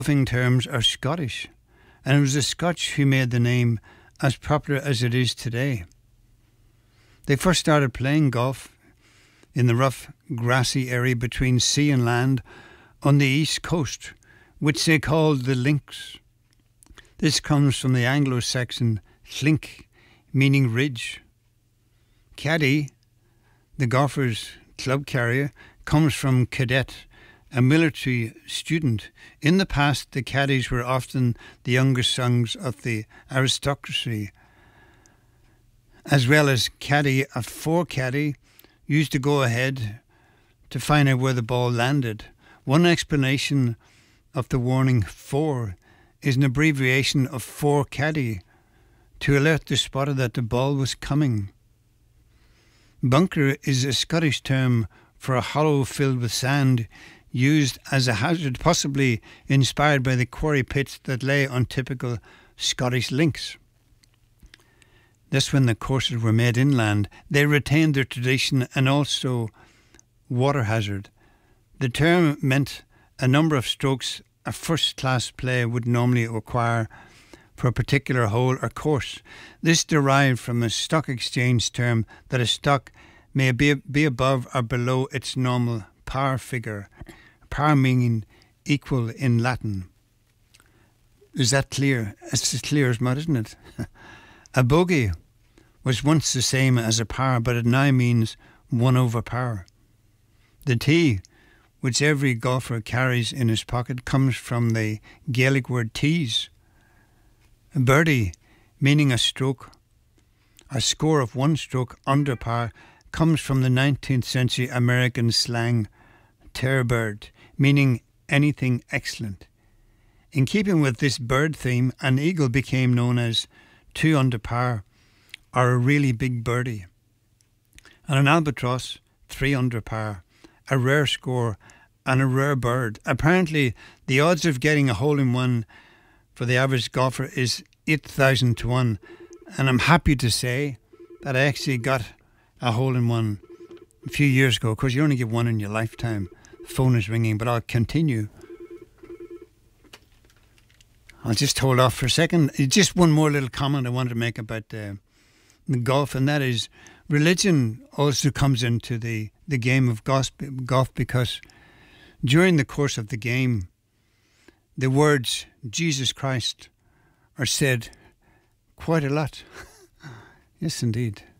golfing terms are Scottish, and it was the Scotch who made the name as popular as it is today. They first started playing golf in the rough, grassy area between sea and land on the east coast, which they called the links. This comes from the Anglo-Saxon llync, meaning ridge. Caddy, the golfer's club carrier, comes from cadet, a military student. In the past, the caddies were often the younger sons of the aristocracy, as well as caddy. A four-caddy used to go ahead to find out where the ball landed. One explanation of the warning 4 is an abbreviation of 4-caddy to alert the spotter that the ball was coming. Bunker is a Scottish term for a hollow filled with sand used as a hazard, possibly inspired by the quarry pits that lay on typical Scottish links. Thus, when the courses were made inland, they retained their tradition and also water hazard. The term meant a number of strokes a first-class player would normally require for a particular hole or course. This derived from a stock exchange term that a stock may be above or below its normal par figure, par meaning equal in Latin. Is that clear? It's as clear as mud, isn't it? A bogey was once the same as a par, but it now means 1 over par. The tee, which every golfer carries in his pocket, comes from the Gaelic word tees. A birdie, meaning a stroke, a score of 1 stroke under par, comes from the 19th century American slang "tearbird," meaning anything excellent. In keeping with this bird theme, an eagle became known as 2 under par, or a really big birdie. And an albatross, 3 under par, a rare score and a rare bird. Apparently, the odds of getting a hole-in-one for the average golfer is 8,000 to 1. And I'm happy to say that I actually got a hole-in-one a few years ago. Of course, you only get one in your lifetime. The phone is ringing, but I'll continue. I'll just hold off for a second. Just one more little comment I wanted to make about the golf, and that is religion also comes into the game of golf, because during the course of the game, the words Jesus Christ are said quite a lot. Yes, indeed.